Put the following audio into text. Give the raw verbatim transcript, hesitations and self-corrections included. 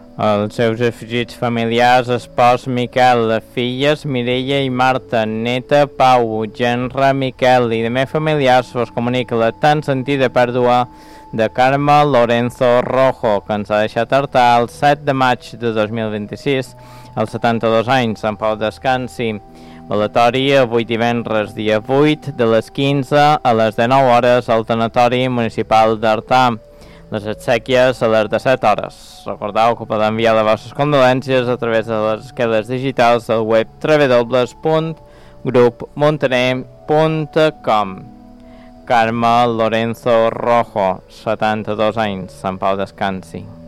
Els seus afegits familiars, espòs Miquel, filles Mireia i Marta, neta Pau, genre Miquel i demés familiars vos comunica la tan sentida pèrdua de Carme Lorenzo Rojo, que ens ha deixat artar el set de maig de dos mil vint-i-sis, als setanta-dos anys. En pau descansi. Velatori avui divendres, dia vuit, de les quinze a les dinou hores al tanatori municipal d'Artà. Les exèquies a les disset hores. Recordeu que podeu enviar les vostres condolències a través de les esqueles digitals del web w w w punt grup montaner punt com. Carme Lorenzo Rojo, setanta-dos anys, en pau descansi.